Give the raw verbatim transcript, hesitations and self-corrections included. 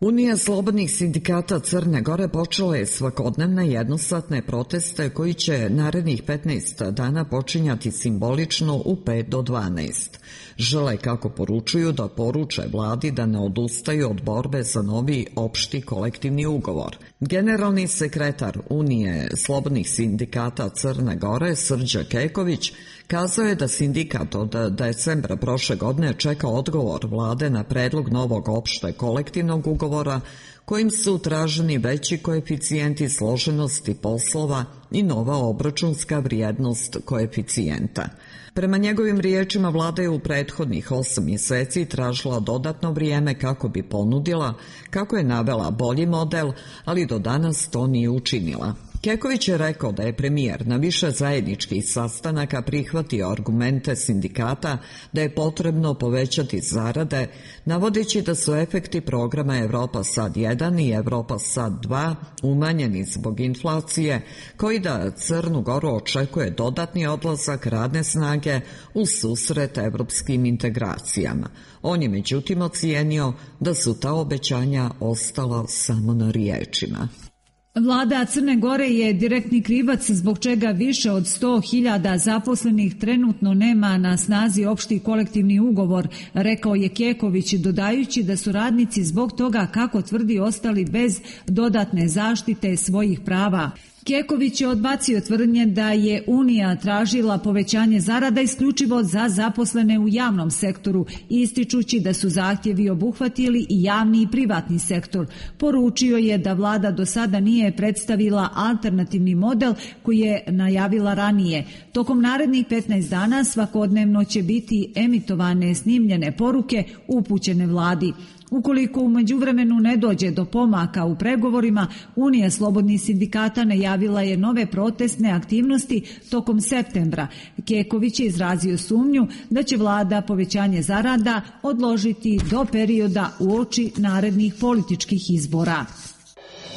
Unija slobodnih sindikata Crne Gore počela je svakodnevne jednosatne proteste koji će narednih petnaest dana počinjati simbolično u pet do dvanaest. Žele, kako poručuju, da poruče vladi da ne odustaju od borbe za novi opšti kolektivni ugovor. Generalni sekretar Unije slobodnih sindikata Crne Gore, Srđa Keković, kazao je da sindikat od decembra prošle godine čeka odgovor vlade na predlog novog opšte kolektivnog ugovora kojim su traženi veći koeficijenti složenosti poslova i nova obračunska vrijednost koeficijenta. Prema njegovim riječima, vlada je u prethodnih osam mjeseci tražila dodatno vrijeme kako bi ponudila, kako je navela, bolji model, ali do danas to nije učinila. Keković je rekao da je premijer na više zajedničkih sastanaka prihvatio argumente sindikata da je potrebno povećati zarade, navodeći da su efekti programa Evropa Sad jedan i Evropa Sad dva umanjeni zbog inflacije, koji da Crnu Goru očekuje dodatni odlazak radne snage u susret evropskim integracijama. On je međutim ocijenio da su ta obećanja ostala samo na riječima. Vlada Crne Gore je direktni krivac zbog čega više od sto hiljada zaposlenih trenutno nema na snazi opšti kolektivni ugovor, rekao je Keković, dodajući da su radnici zbog toga, kako tvrdi, ostali bez dodatne zaštite svojih prava. Keković je odbacio tvrdnje da je Unija tražila povećanje zarada isključivo za zaposlene u javnom sektoru, ističući da su zahtjevi obuhvatili i javni i privatni sektor. Poručio je da vlada do sada nije predstavila alternativni model koji je najavila ranije. Tokom narednih petnaest dana svakodnevno će biti emitovane snimljene poruke upućene vladi. Ukoliko u međuvremenu ne dođe do pomaka u pregovorima, Unija slobodnih sindikata najavila je nove protestne aktivnosti tokom septembra. Keković je izrazio sumnju da će vlada povećanje zarada odložiti do perioda uoči narednih političkih izbora.